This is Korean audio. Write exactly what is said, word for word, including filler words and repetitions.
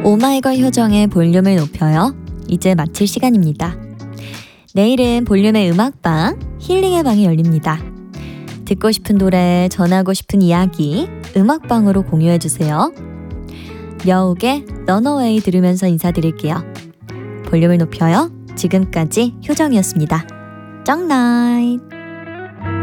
오마이걸 효정의 볼륨을 높여요. 이제 마칠 시간입니다. 내일은 볼륨의 음악방, 힐링의 방이 열립니다. 듣고 싶은 노래, 전하고 싶은 이야기, 음악방으로 공유해주세요. 여욱의 런어웨이 들으면서 인사드릴게요. 볼륨을 높여요. 지금까지 효정이었습니다. 짱나잇!